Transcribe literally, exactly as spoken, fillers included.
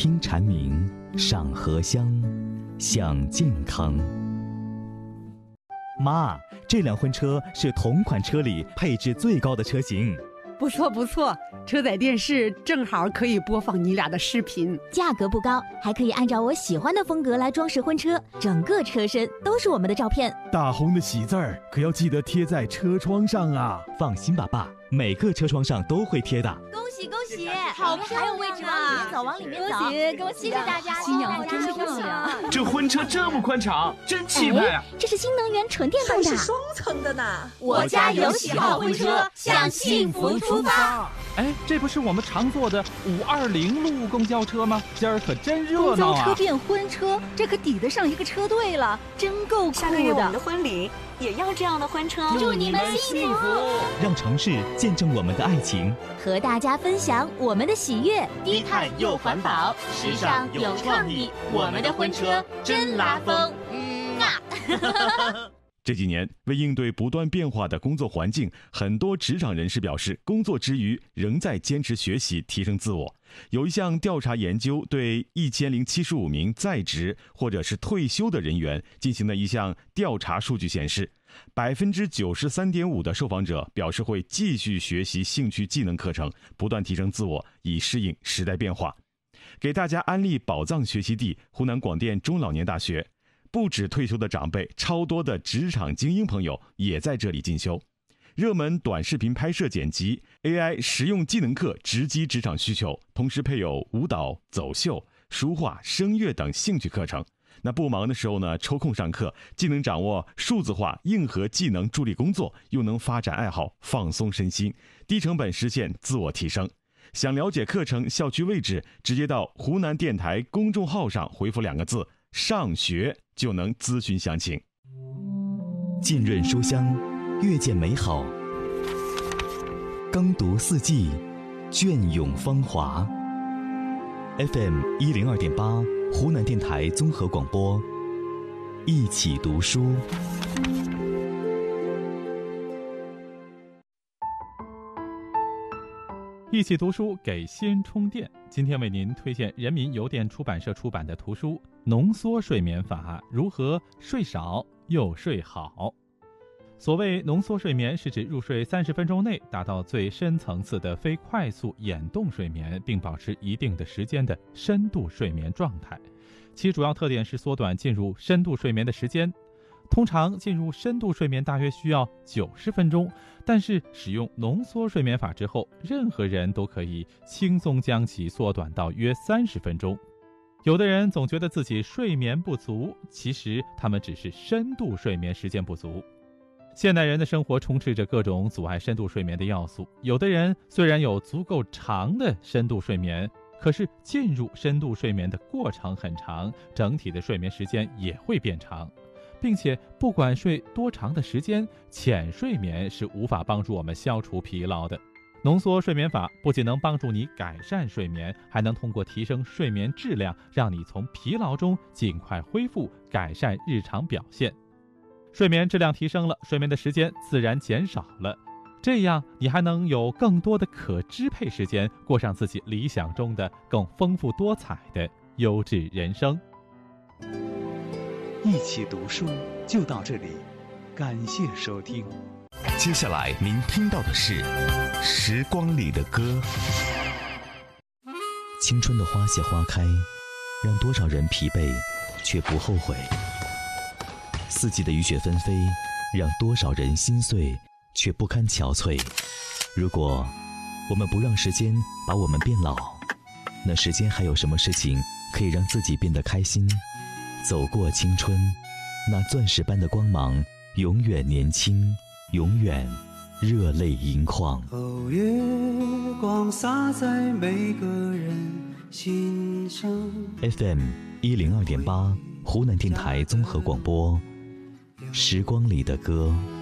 听蝉鸣，赏荷香，享健康。妈，这辆婚车是同款车里配置最高的车型。 不错不错，车载电视正好可以播放你俩的视频。 价格不高，还可以按照我喜欢的风格来装饰婚车，整个车身都是我们的照片。 大红的喜字儿可要记得贴在车窗上啊！ 放心吧，爸，每个车窗上都会贴的。 恭喜恭喜， 好漂亮啊！ 还有位置吗？里面走，往里面走。 恭喜恭喜， 谢谢大家， 新娘子真漂亮。 这婚车这么宽敞，真气派啊！ 这是新能源纯电动的， 还是双层的呢。 我家有喜好婚车，向幸福出发。 哎，这不是我们常坐的五二零路公交车吗？今儿可真热闹啊！ 公交车变婚车，这可抵得上一个车队了，真够酷的。 下个月我们的婚礼也要这样的婚车。 祝你们幸福， 让城市见证我们的爱情， 和大家分享我们的喜悦。 低碳又环保，时尚有创意，我们的婚车真拉风。嗯啊。 这几年，为应对不断变化的工作环境，很多职场人士表示，工作之余仍在坚持学习，提升自我。有一项调查研究对一千零七十五名在职或者是退休的人员进行的一项调查数据显示，百分之九十三点五的受访者表示会继续学习兴趣技能课程，不断提升自我，以适应时代变化。给大家安利宝藏学习地——湖南广电中老年大学。不止退休的长辈，超多的职场精英朋友也在这里进修。热门短视频拍摄剪辑、A I 实用技能课直击职场需求，同时配有舞蹈、走秀、书画、声乐等兴趣课程。那不忙的时候呢，抽空上课，既能掌握数字化硬核技能助力工作，又能发展爱好放松身心，低成本实现自我提升。想了解课程、校区位置，直接到湖南电台公众号上回复两个字“上学”就能咨询详情。 浸润书香，阅见美好；耕读四季，隽永芳华。F M 一零二点八，湖南电台综合广播，一起读书。 一起读书给心充电。今天为您推荐人民邮电出版社出版的图书《浓缩睡眠法：如何睡少又睡好》。所谓浓缩睡眠，是指入睡三十分钟内达到最深层次的非快速眼动睡眠，并保持一定的时间的深度睡眠状态。其主要特点是缩短进入深度睡眠的时间。通常进入深度睡眠大约需要九十分钟，但是使用浓缩睡眠法之后，任何人都可以轻松将其缩短到约三十分钟。有的人总觉得自己睡眠不足，其实他们只是深度睡眠时间不足。现代人的生活充斥着各种阻碍深度睡眠的要素，有的人虽然有足够长的深度睡眠，可是进入深度睡眠的过程很长，整体的睡眠时间也会变长。并且不管睡多长的时间，浅睡眠是无法帮助我们消除疲劳的。浓缩睡眠法不仅能帮助你改善睡眠，还能通过提升睡眠质量，让你从疲劳中尽快恢复，改善日常表现。睡眠质量提升了，睡眠的时间自然减少了，这样你还能有更多的可支配时间，过上自己理想中的更丰富多彩的优质人生。 一起读书就到这里，感谢收听。 接下来您听到的是《时光里的歌》。青春的花谢花开，让多少人疲惫却不后悔；四季的雨雪纷飞，让多少人心碎却不堪憔悴。如果我们不让时间把我们变老，那时间还有什么事情可以让自己变得开心？走过青春，那钻石般的光芒永远年轻，永远热泪盈眶。 哦，月光洒在每个人心上。 F M 一零二点八，湖南电台综合广播，时光里的歌。